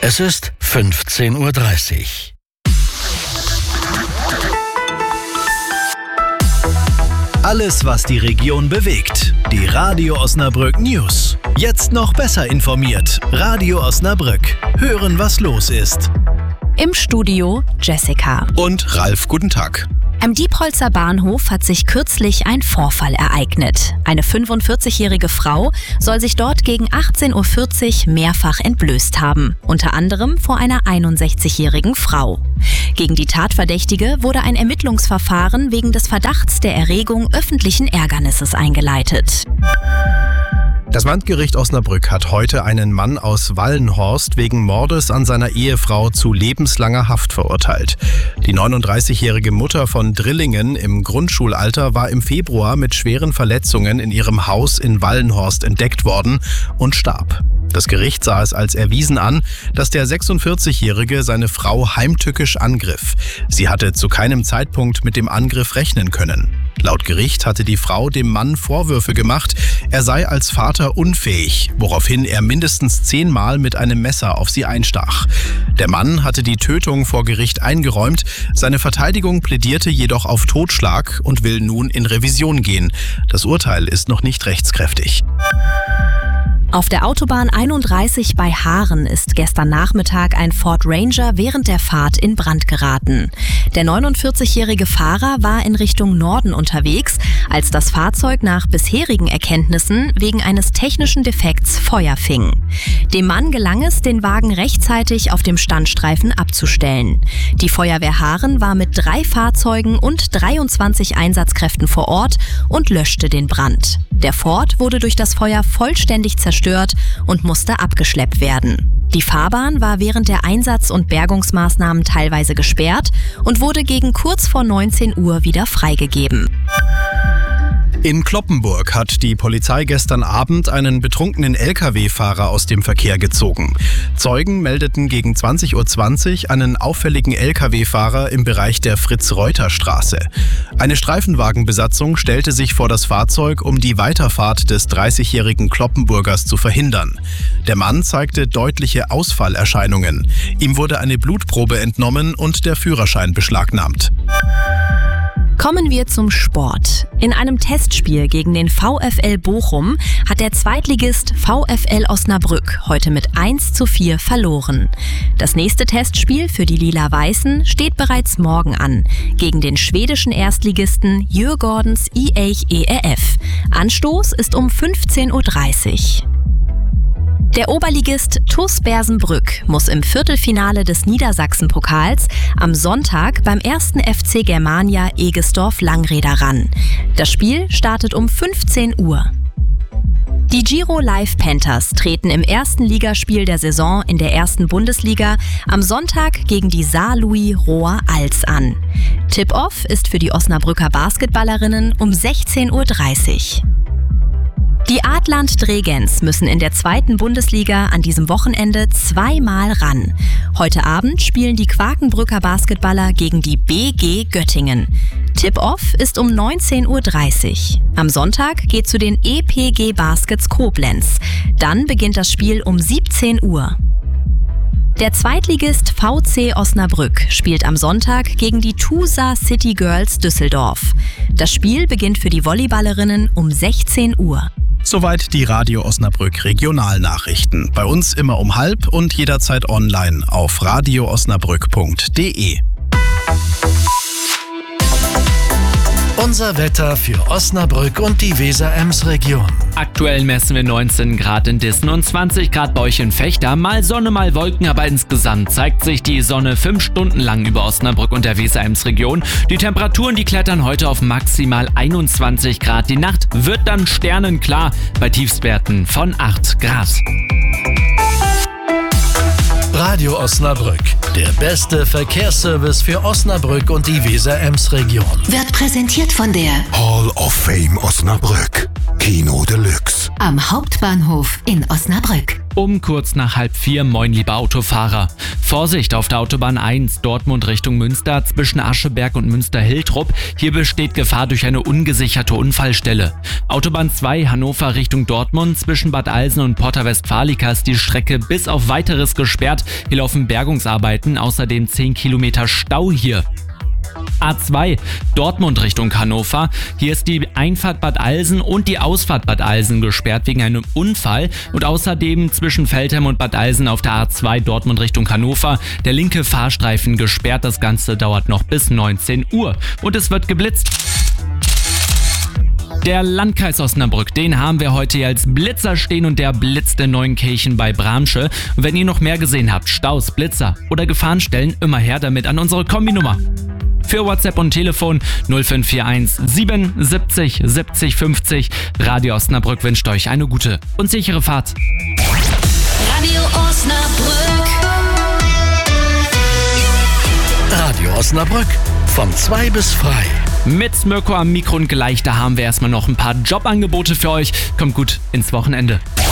Es ist 15:30 Uhr. Alles, was die Region bewegt. Die Radio Osnabrück News. Jetzt noch besser informiert. Radio Osnabrück. Hören, was los ist. Im Studio Jessica. Und Ralf, guten Tag. Am Diepholzer Bahnhof hat sich kürzlich ein Vorfall ereignet. Eine 45-jährige Frau soll sich dort gegen 18:40 Uhr mehrfach entblößt haben. Unter anderem vor einer 61-jährigen Frau. Gegen die Tatverdächtige wurde ein Ermittlungsverfahren wegen des Verdachts der Erregung öffentlichen Ärgernisses eingeleitet. Das Landgericht Osnabrück hat heute einen Mann aus Wallenhorst wegen Mordes an seiner Ehefrau zu lebenslanger Haft verurteilt. Die 39-jährige Mutter von Drillingen im Grundschulalter war im Februar mit schweren Verletzungen in ihrem Haus in Wallenhorst entdeckt worden und starb. Das Gericht sah es als erwiesen an, dass der 46-Jährige seine Frau heimtückisch angriff. Sie hatte zu keinem Zeitpunkt mit dem Angriff rechnen können. Laut Gericht hatte die Frau dem Mann Vorwürfe gemacht, er sei als Vater unfähig, woraufhin er mindestens 10 Mal mit einem Messer auf sie einstach. Der Mann hatte die Tötung vor Gericht eingeräumt, seine Verteidigung plädierte jedoch auf Totschlag und will nun in Revision gehen. Das Urteil ist noch nicht rechtskräftig. Auf der Autobahn 31 bei Haaren ist gestern Nachmittag ein Ford Ranger während der Fahrt in Brand geraten. Der 49-jährige Fahrer war in Richtung Norden unterwegs, als das Fahrzeug nach bisherigen Erkenntnissen wegen eines technischen Defekts Feuer fing. Dem Mann gelang es, den Wagen rechtzeitig auf dem Standstreifen abzustellen. Die Feuerwehr Haaren war mit 3 Fahrzeugen und 23 Einsatzkräften vor Ort und löschte den Brand. Der Ford wurde durch das Feuer vollständig zerstört und musste abgeschleppt werden. Die Fahrbahn war während der Einsatz- und Bergungsmaßnahmen teilweise gesperrt und wurde gegen kurz vor 19 Uhr wieder freigegeben. In Cloppenburg hat die Polizei gestern Abend einen betrunkenen Lkw-Fahrer aus dem Verkehr gezogen. Zeugen meldeten gegen 20:20 Uhr einen auffälligen Lkw-Fahrer im Bereich der Fritz-Reuter-Straße. Eine Streifenwagenbesatzung stellte sich vor das Fahrzeug, um die Weiterfahrt des 30-jährigen Cloppenburgers zu verhindern. Der Mann zeigte deutliche Ausfallerscheinungen. Ihm wurde eine Blutprobe entnommen und der Führerschein beschlagnahmt. Kommen wir zum Sport. In einem Testspiel gegen den VfL Bochum hat der Zweitligist VfL Osnabrück heute mit 1:4 verloren. Das nächste Testspiel für die Lila-Weißen steht bereits morgen an, gegen den schwedischen Erstligisten Djurgårdens IF. Anstoß ist um 15:30 Uhr. Der Oberligist TuS Bersenbrück muss im Viertelfinale des Niedersachsen-Pokals am Sonntag beim 1. FC Germania Egestorf-Langräder ran. Das Spiel startet um 15 Uhr. Die Giro Live Panthers treten im ersten Ligaspiel der Saison in der ersten Bundesliga am Sonntag gegen die Saarlouis Rohr Als an. Tip-Off ist für die Osnabrücker Basketballerinnen um 16:30 Uhr. Die Adland Dregens müssen in der zweiten Bundesliga an diesem Wochenende 2-mal ran. Heute Abend spielen die Quakenbrücker Basketballer gegen die BG Göttingen. Tip-Off ist um 19:30 Uhr. Am Sonntag geht zu den EPG Baskets Koblenz. Dann beginnt das Spiel um 17 Uhr. Der Zweitligist VC Osnabrück spielt am Sonntag gegen die Tusa City Girls Düsseldorf. Das Spiel beginnt für die Volleyballerinnen um 16 Uhr. Soweit die Radio Osnabrück Regionalnachrichten. Bei uns immer um 12:30 und jederzeit online auf radioosnabrück.de. Unser Wetter für Osnabrück und die Weser-Ems-Region. Aktuell messen wir 19 Grad in Dissen und 20 Grad bei euch in Vechta. Mal Sonne, mal Wolken, aber insgesamt zeigt sich die Sonne 5 Stunden lang über Osnabrück und der Weser-Ems-Region. Die Temperaturen, die klettern heute auf maximal 21 Grad. Die Nacht wird dann sternenklar bei Tiefstwerten von 8 Grad. Radio Osnabrück, der beste Verkehrsservice für Osnabrück und die Weser-Ems-Region. Wird präsentiert von der Hall of Fame Osnabrück. Kino Deluxe. am Hauptbahnhof in Osnabrück. Um kurz nach 3:30, moin liebe Autofahrer. Vorsicht auf der Autobahn 1, Dortmund Richtung Münster, zwischen Ascheberg und Münster-Hiltrup. Hier besteht Gefahr durch eine ungesicherte Unfallstelle. Autobahn 2, Hannover Richtung Dortmund, zwischen Bad Alsen und Porta Westfalica ist die Strecke bis auf Weiteres gesperrt. Hier laufen Bergungsarbeiten, außerdem 10 Kilometer Stau hier. A2, Dortmund Richtung Hannover. Hier ist die Einfahrt Bad Alsen und die Ausfahrt Bad Alsen gesperrt wegen einem Unfall. Und außerdem zwischen Veltheim und Bad Alsen auf der A2 Dortmund Richtung Hannover der linke Fahrstreifen gesperrt. Das Ganze dauert noch bis 19 Uhr. Und es wird geblitzt. Der Landkreis Osnabrück, den haben wir heute hier als Blitzer stehen und der blitzt in Neunkirchen bei Bramsche. Und wenn ihr noch mehr gesehen habt, Staus, Blitzer oder Gefahrenstellen, immer her damit an unsere Kombinummer. Für WhatsApp und Telefon 0541 77 70 50. Radio Osnabrück wünscht euch eine gute und sichere Fahrt. Radio Osnabrück. Radio Osnabrück von 2 bis frei. Mit Mirko am Mikro und gleich, da haben wir erstmal noch ein paar Jobangebote für euch. Kommt gut ins Wochenende.